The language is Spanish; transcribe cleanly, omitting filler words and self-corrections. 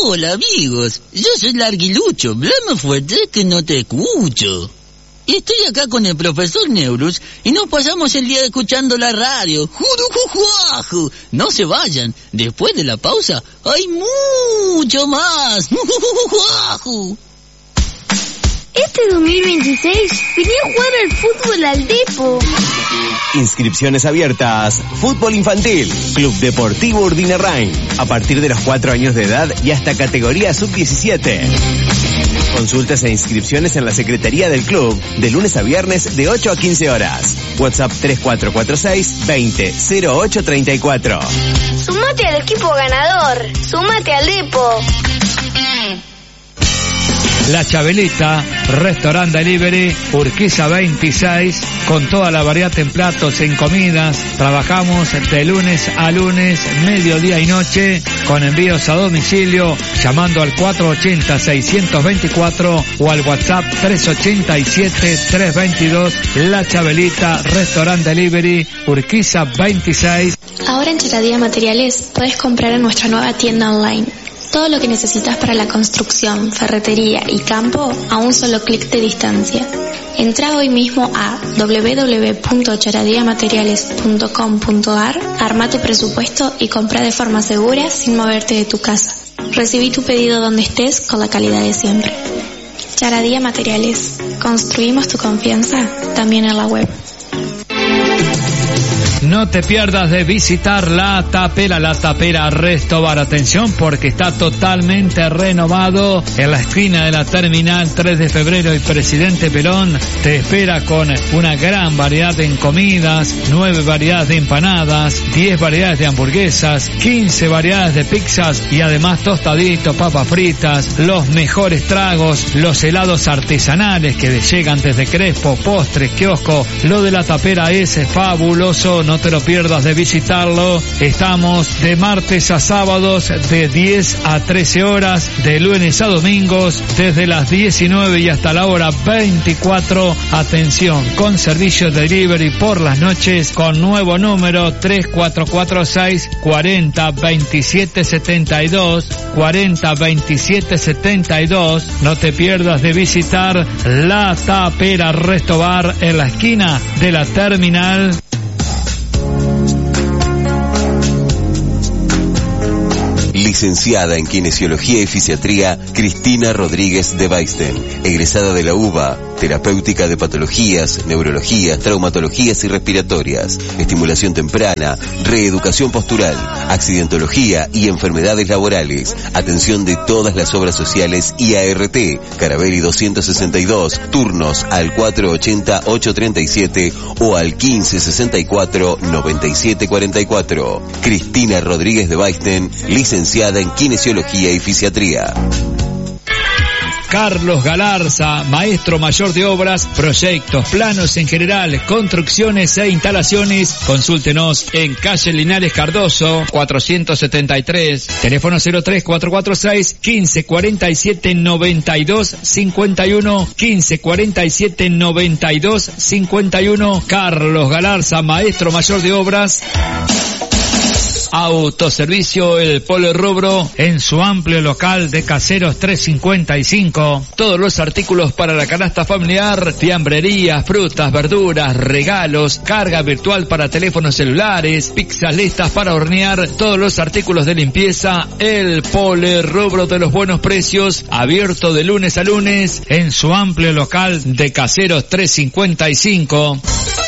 Hola amigos, yo soy Larguilucho, hablame fuerte que no te escucho. Estoy acá con el profesor Neurus y nos pasamos el día escuchando la radio. ¡Jurujujuaju! No se vayan, después de la pausa hay mucho más. ¡Jurujujuaju! Este 2026 vení a jugar al fútbol al Depo. Inscripciones abiertas. Fútbol infantil. Club Deportivo Urdinarrain. A partir de los 4 años de edad y hasta categoría sub-17. Consultas e inscripciones en la secretaría del club de lunes a viernes de 8 a 15 horas. WhatsApp 3446 20 08 34. Sumate al equipo ganador. Sumate al Depo. La Chabelita, restaurante delivery, Urquiza 26, con toda la variedad en platos, en comidas. Trabajamos de lunes a lunes, mediodía y noche, con envíos a domicilio, llamando al 480-624 o al WhatsApp 387-322. La Chabelita, restaurante delivery, Urquiza 26. Ahora en Charadía Materiales podés comprar en nuestra nueva tienda online. Todo lo que necesitas para la construcción, ferretería y campo a un solo clic de distancia. Entra hoy mismo a www.charadiamateriales.com.ar, arma tu presupuesto y compra de forma segura sin moverte de tu casa. Recibí tu pedido donde estés con la calidad de siempre. Charadía Materiales. Construimos tu confianza también en la web. No te pierdas de visitar La Tapera Resto Bar. Atención porque está totalmente renovado en la esquina de la Terminal 3 de Febrero y Presidente Perón. Te espera con una gran variedad en comidas, 9 variedades de empanadas, 10 variedades de hamburguesas, 15 variedades de pizzas y además tostaditos, papas fritas, los mejores tragos, los helados artesanales que llegan desde Crespo, postres, kiosco. Lo de La Tapera es fabuloso. No te lo pierdas de visitarlo. Estamos de martes a sábados de 10 a 13 horas, de lunes a domingos desde las 19 y hasta la hora 24. Atención, con servicio de delivery por las noches con nuevo número 3446 40 27 72 40 27 72. No te pierdas de visitar La Tapera Resto Bar en la esquina de la Terminal. Licenciada en Kinesiología y Fisiatría, Cristina Rodríguez de Baisten, egresada de la UBA, terapéutica de patologías, neurologías, traumatologías y respiratorias, estimulación temprana, reeducación postural, accidentología y enfermedades laborales, atención de todas las obras sociales y ART, Carabelli 262, turnos al 480-837 o al 1564-9744. Cristina Rodríguez de Baisten, licenciada en Kinesiología y Fisiatría. Carlos Galarza, maestro mayor de obras, proyectos, planos en general, construcciones e instalaciones. Consúltenos en calle Linares Cardoso, 473, teléfono 03446 1547 92 51, 1547 92 51. Carlos Galarza, maestro mayor de obras. Autoservicio El Polo Rubro en su amplio local de Caseros 355. Todos los artículos para la canasta familiar, fiambrerías, frutas, verduras, regalos, carga virtual para teléfonos celulares, pizzas listas para hornear, todos los artículos de limpieza. El Polo Rubro de los buenos precios, abierto de lunes a lunes en su amplio local de Caseros 355.